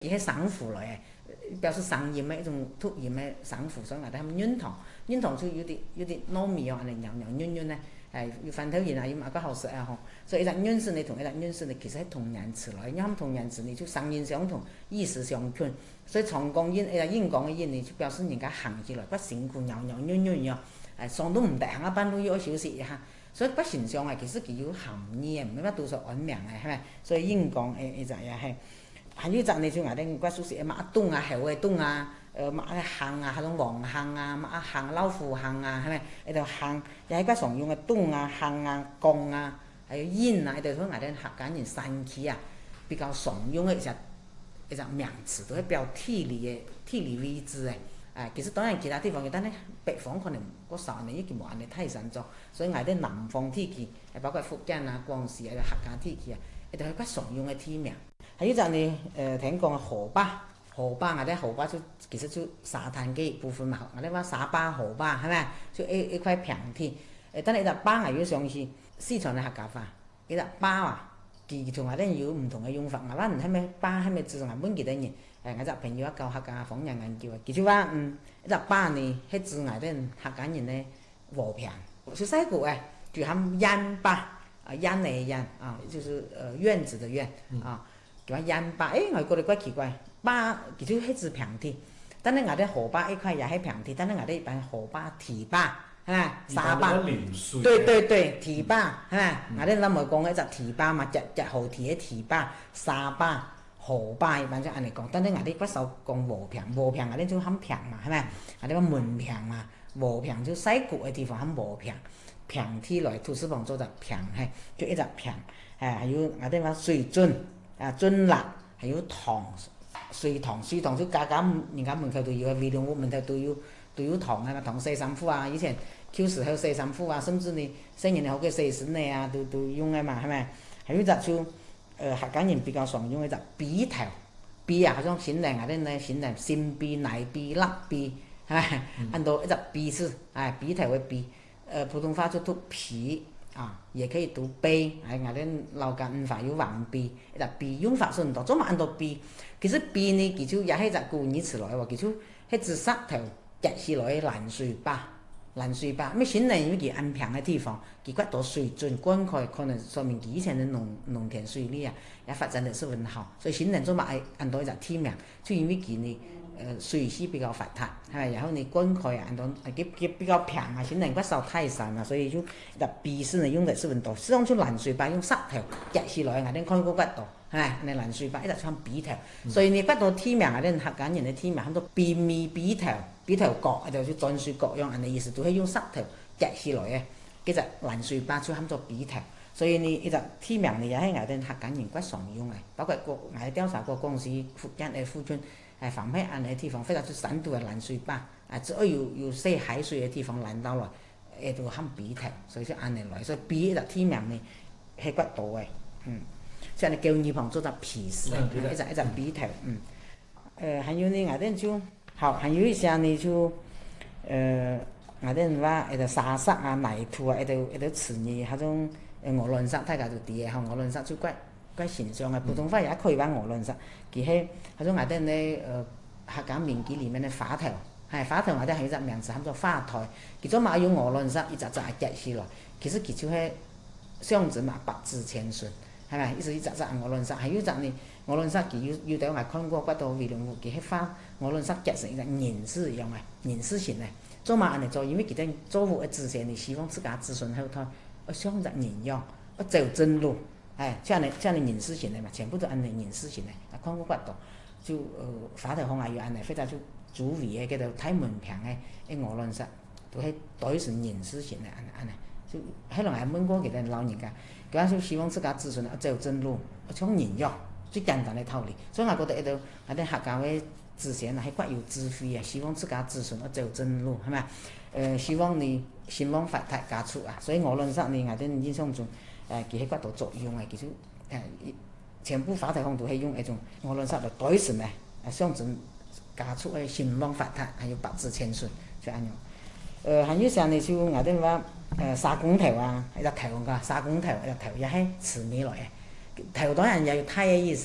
伊迄送符来诶，表示送盐诶一种吐盐诶送符，所以我哋含软糖，软糖就有啲糯米哦，安尼软软软软咧，有番头盐啊，有马个好食啊吼。所以一只软丝呢同一只软丝呢，其实係同样词来，因为他们同样词呢就声音相同，意思相近。所以长江音一只硬讲嘅音呢，就表示人家行起来，不辛苦，软软软软哟，上都唔得，行一班都要休息一下。所以不形象啊，其实佢有含义嘅，唔係乜都說安名嘅，係咪？所以硬講一隻也係。還有一隻呢就我哋我熟悉嘅馬冬啊、後嘅冬啊，馬嘅行啊，嗰種黃行啊、馬行、老虎行啊，係咪？喺度行，又係個常用嘅冬啊、行啊、降啊，還有煙啊，喺度所以我哋客家人山區啊比較常用嘅一隻名詞，都係表地理位置嘅。其實當然其他地方嘅，但係北方可能嗰少年已經冇安尼太山咗，所以我哋南方地區，包括福建啊、廣西啊、客家地區啊，一定係個常用嘅地名。還有就呢，聽講河壩，我哋河壩就其實就沙灘嘅一部分嘛，我哋話沙壩、河壩係咪？就一塊平地。但係一隻壩係要上去四川嘅客家話，一隻壩啊，佢同我哋有唔同嘅用法。我話唔係咩壩係咩字，我問幾多人？我隻朋友教客家方言研究嘅，佢就話一隻壩呢，迄字我哋客家人呢和平，就細個就喊煙壩煙嘅煙啊，就是院子的院啊。叫煙壩，我覺得怪奇怪，壩其實迄字平地，但係我哋河壩一塊也係平地，但係我哋一般河壩、堤壩，係咪？沙壩，對，堤壩，係咪？我哋諗咪講一隻堤壩嘛，隻河堤嘅堤壩、沙壩、河壩，一般就安尼講，但係我哋不少講和平，和平我哋就喊平嘛，係咪？我哋話門平嘛，和平就西谷嘅地方喊和平，平地來土司房做隻平，就一隻平，還有我哋話水準。樽辣，還有糖，水糖就家人家門口都有啊，微涼屋門頭都有糖啊，糖洗衫褲啊，以前 Q 時候洗衫褲啊，甚至呢新年好嘅洗身嘅啊，都用嘅嘛，係咪？還有一隻就客家人比較常用嘅就荸頭，荸啊，嗰種新娘啊啲呢新娘新荸、奶荸、辣荸，係咪？按到一隻荸字，荸頭嘅荸，普通話就讀皮。也可以讀荸，我哋老家話有黃荸，一隻荸用法是唔多，做乜按到荸？其實荸呢，其實也係一隻古語詞來喎，其實係指石頭夾起來嘅爛水壩，咩新人有佢安平嘅地方，佢骨到水準灌溉，可能說明佢以前嘅農田水利啊，也發展得是很好，所以新人做乜愛按到一隻地名，就因為佢呢。水系比較發達，係咪？然後你灌溉啊，佢比較平啊，新人骨受太山啊，所以就入荸是呢用得是很多。這種就爛水壩用石頭夾起來，我哋看過骨度，係咪？你爛水壩一直唱荸頭，所以你骨度地名啊，啲客家人嘅地名很多荸米荸頭角，就轉水角樣，人哋意思都係用石頭夾起來嘅，其實爛水壩就喊做荸頭。所以呢，一隻地名呢，也係我哋客家人骨常用嘅，包括我哋調查過廣西福建嘅富春。防海岸嘅地方，非常之山度嘅爛水壩，只要有些海水嘅地方爛到來，都喊荸頭，所以就安尼來。所以荸一隻地名呢，係骨度嘅，即係你叫耳旁做隻皮絲，一隻荸頭，還有呢，我哋就好，還有一些呢就，我哋話一個沙沙啊、泥土啊，一度詞呢，嗰種鵝卵石，大家就知嘅，嚇鵝卵石就怪形象嘅，普通話也可以話鵝卵石，佢係嗰種我哋呢客家民間裡面嘅花頭，花頭我哋係一隻名詞，叫做花台。其中嘛有鵝卵石一隻隻夾起來，其實佢就係象徵嘛百子千孫，係咪？意思一隻隻鵝卵石，還有一隻呢鵝卵石佢有對我看過骨度微量物，佢係花鵝卵石夾成一隻銀絲一樣嘅銀絲形嘅，做嘛安尼做？因為佢哋做父嘅之前，你希望自家子孫後代像隻銀樣，走正路。這樣的銀絲形的嘛，全部都按你銀絲形的，看過骨度就花頭紅也有安尼，或者就主位嘅叫做太門平嘅鵝卵石，都係對成銀絲形的安尼，就喺度係問過佢哋老人家，佢就希望自家子孫走正路，像銀樣，最簡單的道理。所以我覺得喺度我哋客家嘅之前係骨有智慧啊，希望自家子孫走正路，係咪？希望你興旺發達家畜啊，所以鵝卵石呢，我哋印象中。佢喺骨度作用嘅，其實全部花頭紅都係用一種鵝卵石嚟代成嘅，象徵家畜嘅興旺發達，還有百子千孫，就咁樣。還有像你就我哋話沙公頭啊，一隻頭㗎，沙公頭一隻頭也係詞語來嘅，頭當然也有太嘅意思，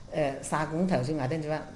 砂公頭先外頭就話